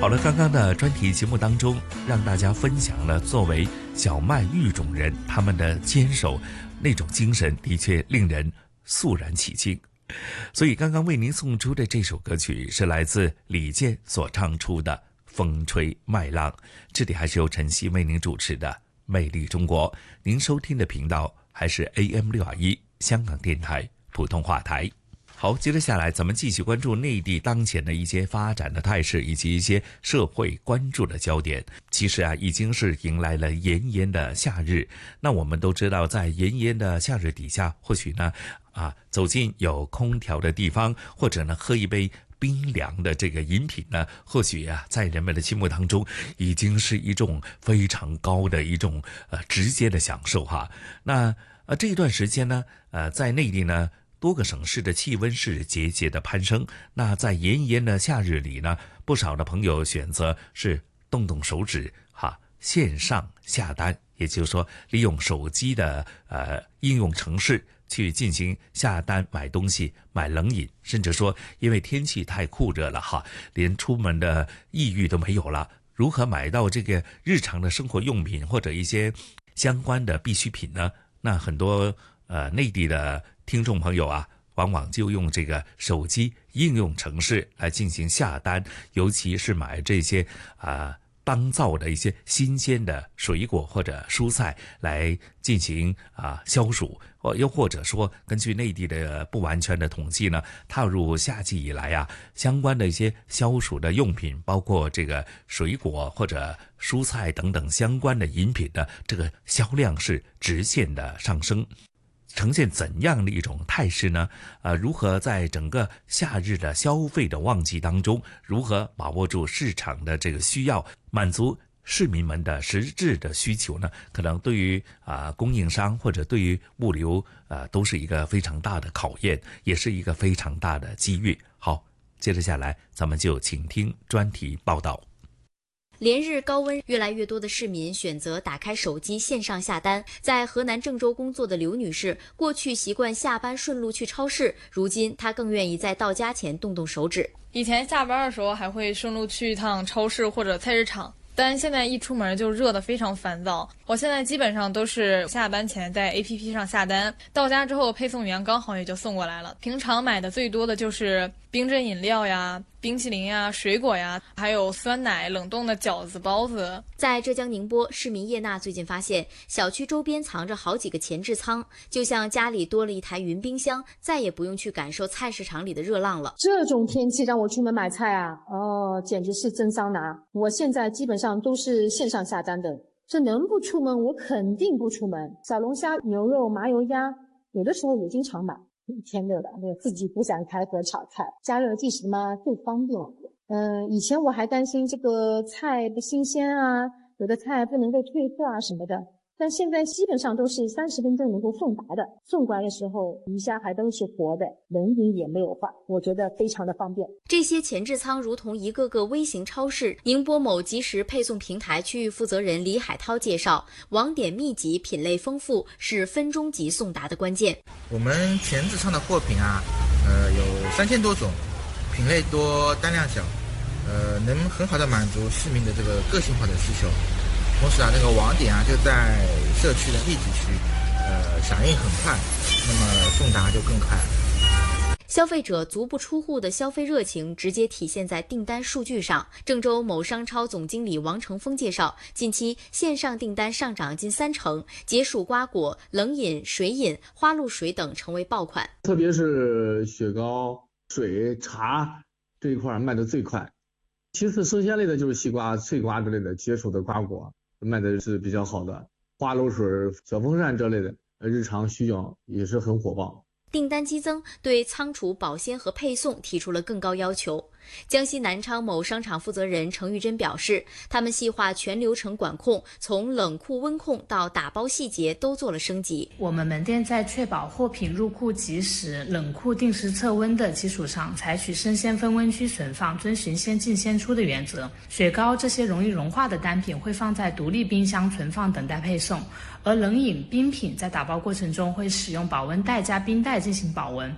好了，刚刚的专题节目当中，让大家分享了作为小麦育种人他们的坚守，那种精神的确令人肃然起敬。所以刚刚为您送出的这首歌曲是来自李健所唱出的《风吹麦浪》，这里还是由晨曦为您主持的《魅力中国》，您收听的频道还是 AM621 香港电台普通话台。好，接着下来咱们继续关注内地当前的一些发展的态势以及一些社会关注的焦点。其实已经是迎来了炎炎的夏日。那我们都知道，在炎炎的夏日底下，或许呢走进有空调的地方，或者呢喝一杯冰凉的这个饮品呢，或许在人们的心目当中已经是一种非常高的一种直接的享受哈。那这一段时间呢在内地呢多个省市的气温是节节的攀升。那在炎炎的夏日里呢，不少的朋友选择是动动手指线上下单，也就是说利用手机的应用程式去进行下单买东西、买冷饮，甚至说因为天气太酷热了连出门的意欲都没有了。如何买到这个日常的生活用品或者一些相关的必需品呢？那很多内地的听众朋友往往就用这个手机应用程式来进行下单，尤其是买这些当造的一些新鲜的水果或者蔬菜来进行消暑。又或者说根据内地的不完全的统计呢，踏入夏季以来相关的一些消暑的用品，包括这个水果或者蔬菜等等相关的饮品的这个销量是直线的上升。呈现怎样的一种态势呢？如何在整个夏日的消费的旺季当中，如何把握住市场的这个需要，满足市民们的实质的需求呢？可能对于供应商或者对于物流都是一个非常大的考验，也是一个非常大的机遇。好，接着下来咱们就请听专题报道。 连日高温，越来越多的市民选择打开手机线上下单。在河南郑州工作的刘女士，过去习惯下班顺路去超市，如今她更愿意在到家前动动手指。 以前下班的时候还会顺路去一趟超市或者菜市场，但现在一出门就热得非常烦躁。我现在基本上都是下班前在 APP 上下单，到家之后配送员刚好也就送过来了。平常买的最多的就是冰镇饮料呀、冰淇淋呀、水果呀，还有酸奶、冷冻的饺子、包子。 在浙江宁波，市民叶娜最近发现小区周边藏着好几个前置仓，就像家里多了一台云冰箱，再也不用去感受菜市场里的热浪了。 这种天气让我出门买菜简直是真桑拿。我现在基本上都是线上下单的，这能不出门我肯定不出门。小龙虾、牛肉、麻油鸭，有的时候也经常买。天热了，自己不想开火炒菜，加热即食嘛，最方便。以前我还担心这个菜不新鲜有的菜不能够退货什么的，但现在基本上都是30分钟能够送达的，送过来的时候鱼虾还都是活的，冷饮也没有坏，我觉得非常的方便。 这些前置仓如同一个个微型超市。宁波某即时配送平台区域负责人李海涛介绍，网点密集、品类丰富是分钟级送达的关键。 我们前置仓的货品有3000多种，品类多，单量小，能很好的满足市民的这个个性化的需求。同时这个网点就在社区的密集区，响应很快，那么送达就更快。 消费者足不出户的消费热情直接体现在订单数据上。郑州某商超总经理王成峰介绍，近期线上订单上涨近30%，解暑瓜果、冷饮、水饮、花露水等成为爆款。 特别是雪糕、水、茶这一块卖得最快。其次生鲜类的就是西瓜、脆瓜之类的解暑的瓜果卖的是比较好的，花露水、小风扇这类的日常需要也是很火爆。 订单激增，对仓储、保鲜和配送提出了更高要求。江西南昌某商场负责人程玉珍表示，他们细化全流程管控，从冷库温控到打包细节都做了升级。 我们门店在确保货品入库及时、冷库定时测温的基础上，采取生鲜分温区存放，遵循先进先出的原则。雪糕这些容易融化的单品会放在独立冰箱存放，等待配送，而冷饮、冰品在打包过程中会使用保温袋加冰袋进行保温。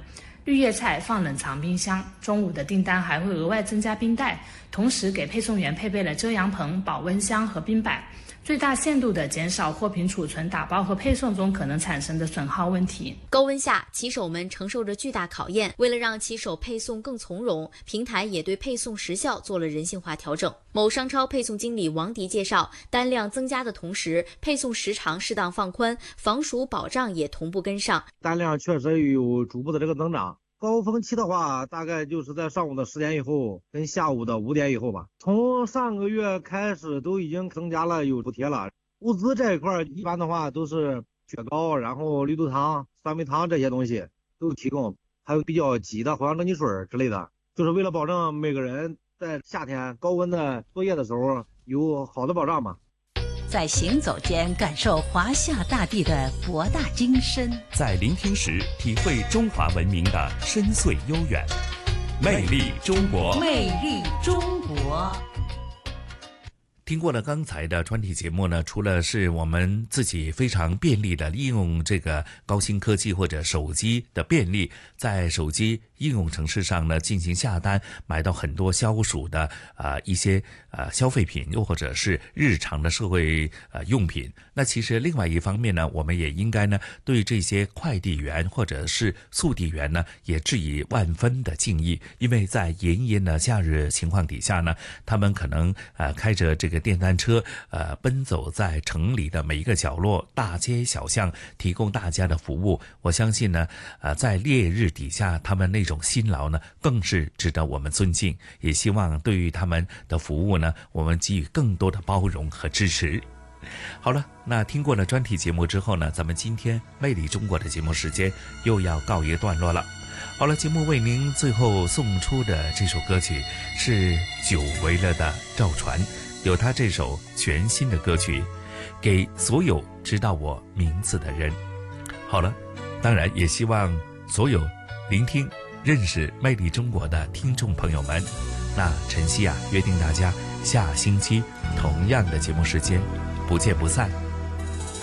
绿叶菜放冷藏冰箱，中午的订单还会额外增加冰袋，同时给配送员配备了遮阳棚、保温箱和冰板，最大限度地减少货品储存、打包和配送中可能产生的损耗问题。 高温下，骑手们承受着巨大考验，为了让骑手配送更从容，平台也对配送时效做了人性化调整。某商超配送经理王迪介绍，单量增加的同时，配送时长适当放宽，防暑保障也同步跟上。 单量确实有逐步的这个增长，高峰期的话大概就是在上午的10点以后跟下午的5点以后吧。从上个月开始都已经增加了有补贴了。物资这一块一般的话都是雪糕，然后绿豆汤、酸梅汤这些东西都提供，还有比较急的藿香正气水之类的，就是为了保证每个人在夏天高温的作业的时候有好的保障嘛。 在行走间感受华夏大地的博大精深， 在聆听时体会中华文明的深邃悠远。魅力中国， 魅力中国。 听过了刚才的专题节目呢，除了是我们自己非常便利的利用这个高新科技或者手机的便利，在手机应用程式上呢进行下单，买到很多消暑的一些消费品，又或者是日常的社会用品。那其实另外一方面呢，我们也应该呢对这些快递员或者是速递员呢也致以万分的敬意，因为在炎炎的夏日情况底下呢，他们可能开着这个电单车奔走在城里的每一个角落、大街小巷，提供大家的服务。我相信呢在烈日底下他们那种辛劳呢更是值得我们尊敬，也希望对于他们的服务呢我们给予更多的包容和支持。好了，那听过了专题节目之后呢，咱们今天魅力中国的节目时间又要告一段落了。好了，节目为您最后送出的这首歌曲是久违了的赵传，有他这首全新的歌曲《给所有知道我名字的人》。好了，当然也希望所有聆听认识魅力中国的听众朋友们，那晨曦约定大家下星期同样的节目时间不见不散。